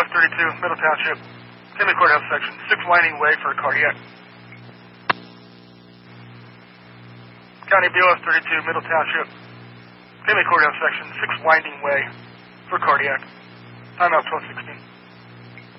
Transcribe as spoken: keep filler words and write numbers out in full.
F thirty-two, Middle Township. Family Courthouse Section, six Winding Way for cardiac. County B O F thirty-two, Middle Township. Family Courthouse Section, six Winding Way for cardiac. Timeout twelve sixteen.